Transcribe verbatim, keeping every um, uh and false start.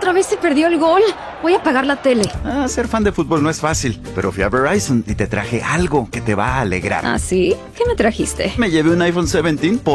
otra vez se perdió el gol. Voy a apagar la tele. Ah, ser fan de fútbol no es fácil, pero fui a Verizon y te traje algo que te va a alegrar. ¿Ah, sí? ¿Qué me trajiste? Me llevé un iPhone diecisiete por